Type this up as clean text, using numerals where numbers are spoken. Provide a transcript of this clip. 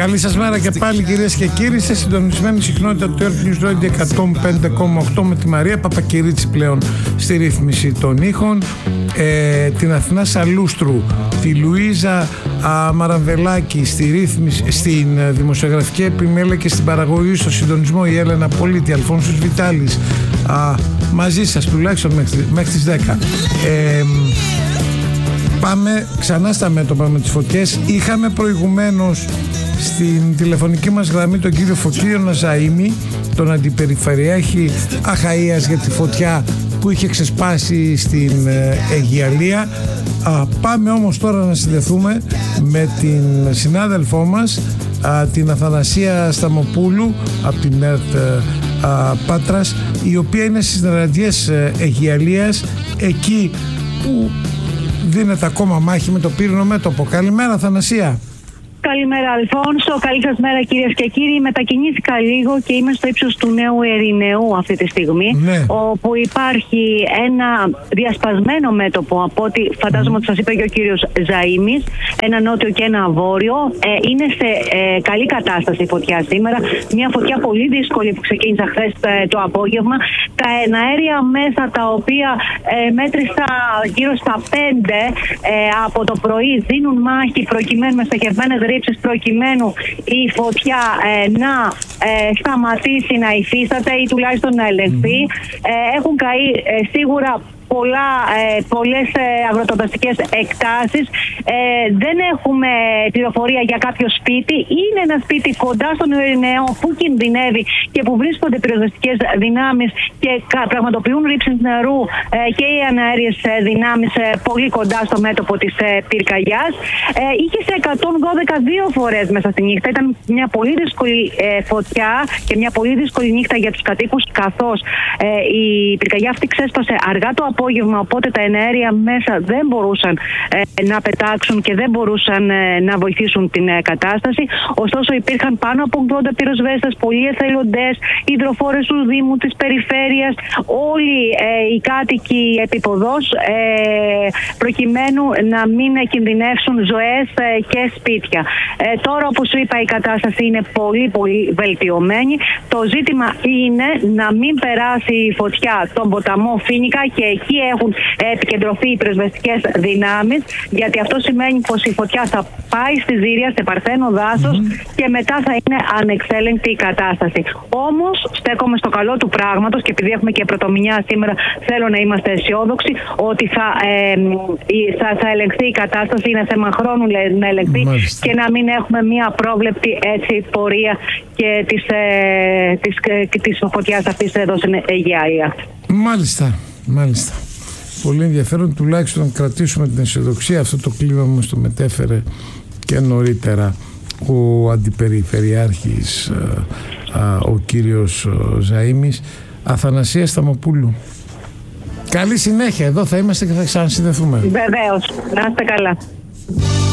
Καλή σας μέρα και πάλι, κυρίες και κύριοι, σε συντονισμένη συχνότητα του Earth News Radio 105,8 με τη Μαρία Παπακυρίτση πλέον στη ρύθμιση των ήχων, την Αθηνά Σαλούστρου, τη Λουίζα Μαραβελάκη στη ρύθμιση, στην δημοσιογραφική επιμέλεια και στην παραγωγή, στο συντονισμό η Έλενα Πολίτη, Αλφόνσος Βιτάλης, μαζί σας τουλάχιστον μέχρι τις 10. Πάμε ξανά στα μέτωπα με τις φωτιές. Είχαμε προηγουμένως στην τηλεφωνική μας γραμμή τον κύριο Φωτίωνα Ζαΐμη, τον Αντιπεριφερειάρχη Αχαΐας, για τη φωτιά που είχε ξεσπάσει στην Αιγιαλία. Πάμε όμως τώρα να συνδεθούμε με την συνάδελφό μας, την Αθανασία Σταμοπούλου από την ΕΡΤ Πάτρας, η οποία είναι στις νεραντιές Αιγιαλίας, εκεί που δίνεται ακόμα μάχη με το πύρινο μέτωπο. Καλημέρα, Αθανασία. Καλημέρα, Αλφόνσο. Καλή σας μέρα, κυρίες και κύριοι. Μετακινήθηκα λίγο και είμαι στο ύψος του Νέου Ερηνεού αυτή τη στιγμή, όπου υπάρχει ένα διασπασμένο μέτωπο, από ό,τι φαντάζομαι ότι σας είπε και ο κύριος Ζαΐμης, ένα νότιο και ένα βόρειο. Είναι σε καλή κατάσταση η φωτιά σήμερα. Μια φωτιά πολύ δύσκολη που ξεκίνησε χθες το απόγευμα. Τα εναέρια μέσα, τα οποία μέτρησα γύρω στα 5 από το πρωί, δίνουν μάχη προκειμένου, με στοχευμένες ρήψεις, προκειμένου η φωτιά να σταματήσει να υφίσταται ή τουλάχιστον να ελεγχθεί. Έχουν καεί σίγουρα πολλές αγροτοδασικές εκτάσεις. Δεν έχουμε πληροφορία για κάποιο σπίτι. Είναι ένα σπίτι κοντά στον Ερηνεό που κινδυνεύει και που βρίσκονται πυροσβεστικές δυνάμεις και πραγματοποιούν ρήψεις νερού και οι αναέριες δυνάμεις πολύ κοντά στο μέτωπο της πυρκαγιάς. Είχε σε 112 δύο φορές μέσα στη νύχτα. Ήταν μια πολύ δύσκολη φωτιά και μια πολύ δύσκολη νύχτα για τους κατοίκους, καθώς η πυρκαγιά αυτή ξέσπασε αργά το απόγευμα, οπότε τα εναέρια μέσα δεν μπορούσαν να πετάξουν και δεν μπορούσαν να βοηθήσουν την κατάσταση. Ωστόσο υπήρχαν πάνω από 80 πυροσβέστες, πολλοί εθελοντές, υδροφόρες του Δήμου, της Περιφέρειας, όλοι οι κάτοικοι επίποδος, προκειμένου να μην κινδυνεύσουν ζωές και σπίτια. Τώρα, όπως σου είπα, η κατάσταση είναι πολύ πολύ βελτιωμένη. Το ζήτημα είναι να μην περάσει η φωτιά στον ποταμό Φοίνικα, και εκεί έχουν επικεντρωθεί οι πυροσβεστικές δυνάμεις, γιατί αυτό σημαίνει πως η φωτιά θα πάει στη Ζήρια, σε παρθένο δάσος, και μετά θα είναι ανεξέλεγκτη η κατάσταση. Όμως στέκομαι στο καλό του πράγματος, και επειδή έχουμε και πρωτομηνιά σήμερα, θέλω να είμαστε αισιόδοξοι ότι θα ελεγχθεί η κατάσταση. Είναι θέμα χρόνου να ελεγχθεί και να μην έχουμε μια απρόβλεπτη πορεία και της φωτιάς αυτής εδώ στην Αιγιαλία. Μάλιστα. Πολύ ενδιαφέρον, τουλάχιστον να κρατήσουμε την αισιοδοξία. Αυτό το κλίμα μας το μετέφερε και νωρίτερα ο Αντιπεριφερειάρχης, ο κύριος Ζαΐμης. Αθανασία Σταμοπούλου, καλή συνέχεια. Εδώ θα είμαστε και θα ξανασυνδεθούμε. Βεβαίως. Να είστε καλά.